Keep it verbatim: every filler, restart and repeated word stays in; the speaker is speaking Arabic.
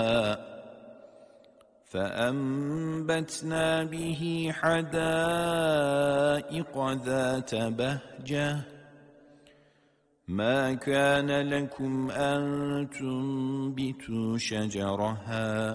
فأنبتنا به حدائق ذات بهجة ما كان لكم أن تنبتوا شجرها